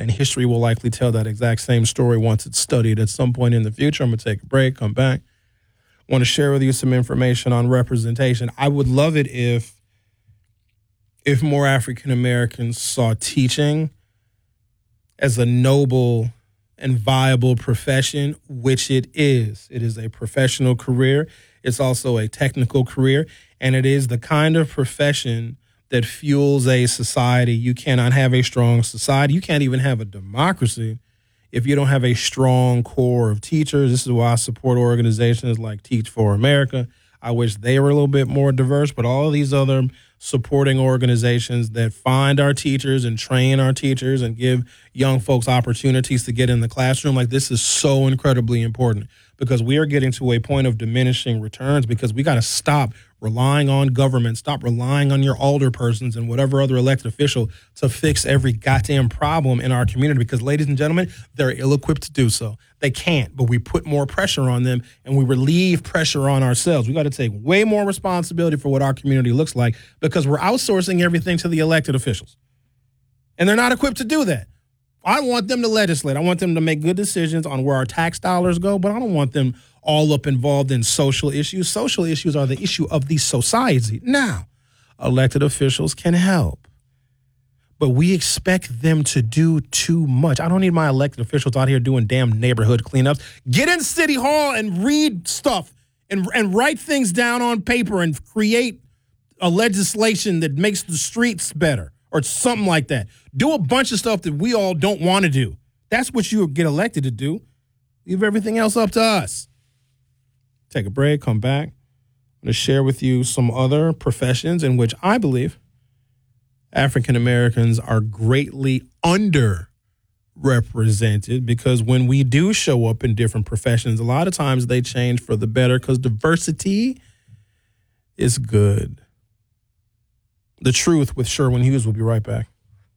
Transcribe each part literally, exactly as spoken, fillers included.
and history will likely tell that exact same story once it's studied at some point in the future. I'm going to take a break, come back. I want to share with you some information on representation. I would love it if, if more African Americans saw teaching as a noble and viable profession, which it is. It is a professional career. It's also a technical career, and it is the kind of profession that fuels a society. You cannot have a strong society. You can't even have a democracy if you don't have a strong core of teachers. This is why I support organizations like Teach for America. I wish they were a little bit more diverse, but all of these other supporting organizations that find our teachers and train our teachers and give young folks opportunities to get in the classroom, like this is so incredibly important, because we are getting to a point of diminishing returns, because we got to stop relying on government, stop relying on your alderpersons and whatever other elected official to fix every goddamn problem in our community, because, ladies and gentlemen, they're ill-equipped to do so. They can't, but we put more pressure on them and we relieve pressure on ourselves. We got to take way more responsibility for what our community looks like, because we're outsourcing everything to the elected officials. And they're not equipped to do that. I want them to legislate. I want them to make good decisions on where our tax dollars go, but I don't want them all up involved in social issues. Social issues are the issue of the society. Now, elected officials can help, but we expect them to do too much. I don't need my elected officials out here doing damn neighborhood cleanups. Get in City Hall and read stuff and, and write things down on paper and create a legislation that makes the streets better or something like that. Do a bunch of stuff that we all don't want to do. That's what you get elected to do. Leave everything else up to us. Take a break, come back. I'm going to share with you some other professions in which I believe African Americans are greatly underrepresented, because when we do show up in different professions, a lot of times they change for the better, because diversity is good. The Truth with Sherwin Hughes. Will be right back.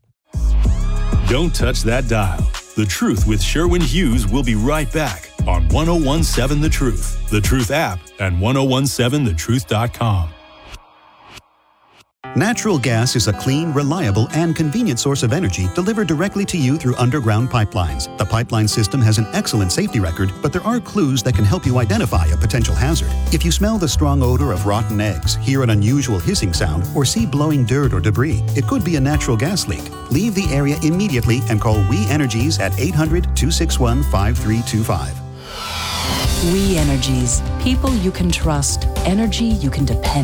Don't touch that dial. The Truth with Sherwin Hughes will be right back on one oh one seven The Truth, The Truth app, and ten seventeen the truth dot com. Natural gas is a clean, reliable, and convenient source of energy delivered directly to you through underground pipelines. The pipeline system has an excellent safety record, but there are clues that can help you identify a potential hazard. If you smell the strong odor of rotten eggs, hear an unusual hissing sound, or see blowing dirt or debris, it could be a natural gas leak. Leave the area immediately and call We Energies at eight hundred, two six one, five three two five. We Energies. People you can trust. Energy you can depend on.